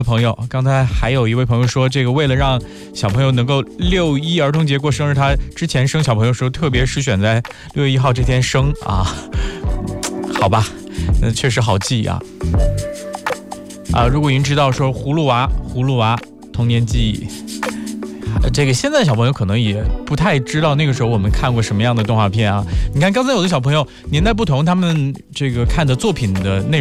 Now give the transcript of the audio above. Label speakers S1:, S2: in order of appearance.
S1: 朋友，刚才还有一位朋友说，这个为了让小朋友能够6·1儿童节过生日，他之前生小朋友的时候，特别是选在6月1号这天生啊。好吧，那确实好记啊。如果您知道说葫芦娃童年记忆，这个现在小朋友可能也不太知道那个时候我们看过什么样的动画片啊。你看刚才有的小朋友年代不同，他们这个看的作品的内容